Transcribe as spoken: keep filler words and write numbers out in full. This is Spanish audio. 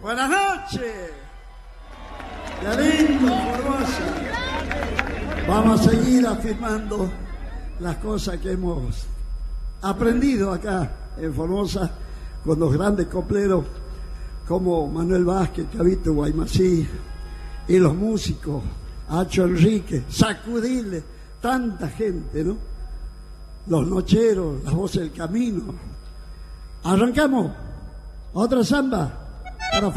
Buenas noches. Qué lindo, Formosa. Vamos a seguir afirmando las cosas que hemos aprendido acá en Formosa con los grandes copleros como Manuel Vázquez, Cavito Guaymasí y los músicos, Acho Enrique, Sacudirle, tanta gente, ¿no? Los nocheros, las voces del camino. Arrancamos otra samba.